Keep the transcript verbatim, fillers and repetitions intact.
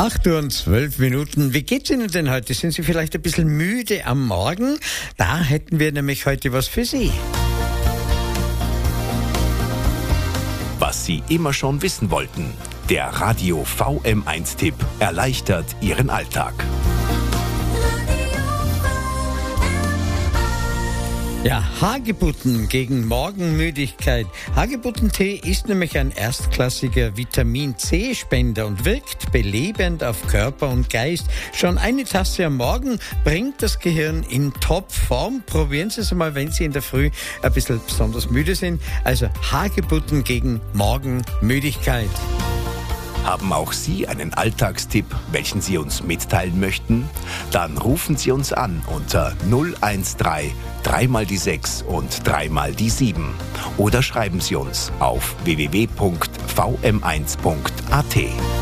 acht Uhr und zwölf Minuten. Wie geht's Ihnen denn heute? Sind Sie vielleicht ein bisschen müde am Morgen? Da hätten wir nämlich heute was für Sie. Was Sie immer schon wissen wollten. Der Radio V M eins Tipp erleichtert Ihren Alltag. Ja, Hagebutten gegen Morgenmüdigkeit. Hagebuttentee ist nämlich ein erstklassiger Vitamin-C-Spender und wirkt belebend auf Körper und Geist. Schon eine Tasse am Morgen bringt das Gehirn in Topform. Probieren Sie es mal, wenn Sie in der Früh ein bisschen besonders müde sind. Also Hagebutten gegen Morgenmüdigkeit. Haben auch Sie einen Alltagstipp, welchen Sie uns mitteilen möchten? Dann rufen Sie uns an unter null eins drei, drei mal die sechs und drei mal die sieben. Oder schreiben Sie uns auf w w w punkt v m eins punkt a t.